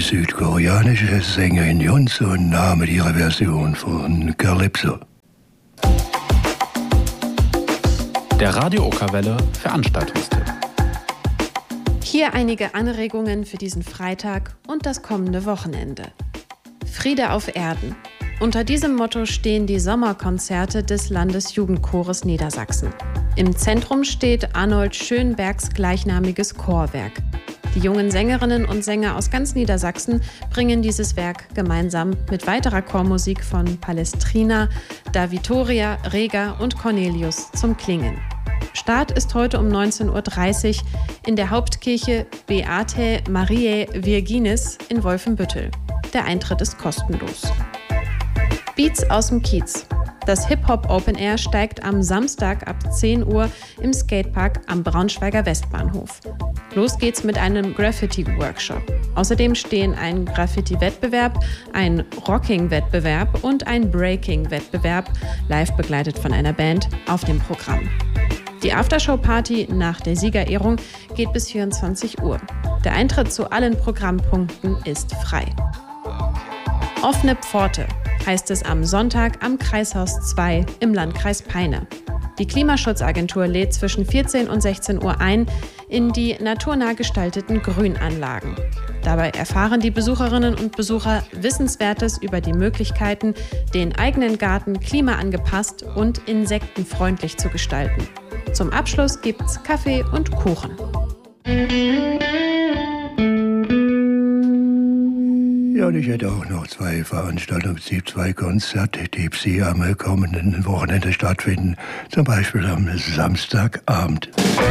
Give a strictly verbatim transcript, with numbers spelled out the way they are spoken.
südkoreanische Sängerin Yunsun nahm mit ihrer Version von Calypso. Der Radio Okerwelle Veranstaltungstipp. Hier einige Anregungen für diesen Freitag und das kommende Wochenende. Friede auf Erden. Unter diesem Motto stehen die Sommerkonzerte des Landesjugendchores Niedersachsen. Im Zentrum steht Arnold Schönbergs gleichnamiges Chorwerk. Die jungen Sängerinnen und Sänger aus ganz Niedersachsen bringen dieses Werk gemeinsam mit weiterer Chormusik von Palestrina, Da Vittoria, Rega und Cornelius zum Klingen. Start ist heute um neunzehn Uhr dreißig in der Hauptkirche Beatae Mariae Virginis in Wolfenbüttel. Der Eintritt ist kostenlos. Beats aus dem Kiez. Das Hip-Hop Open Air steigt am Samstag ab zehn Uhr im Skatepark am Braunschweiger Westbahnhof. Los geht's mit einem Graffiti-Workshop. Außerdem stehen ein Graffiti-Wettbewerb, ein Rocking-Wettbewerb und ein Breaking-Wettbewerb, live begleitet von einer Band, auf dem Programm. Die Aftershow-Party nach der Siegerehrung geht bis vierundzwanzig Uhr. Der Eintritt zu allen Programmpunkten ist frei. Offene Pforte heißt es am Sonntag am Kreishaus zwei im Landkreis Peine. Die Klimaschutzagentur lädt zwischen vierzehn und sechzehn Uhr ein in die naturnah gestalteten Grünanlagen. Dabei erfahren die Besucherinnen und Besucher Wissenswertes über die Möglichkeiten, den eigenen Garten klimaangepasst und insektenfreundlich zu gestalten. Zum Abschluss gibt's Kaffee und Kuchen. Ja, und ich hätte auch noch zwei Veranstaltungen, es gibt zwei Konzerte, die am kommenden Wochenende stattfinden. Zum Beispiel am Samstagabend.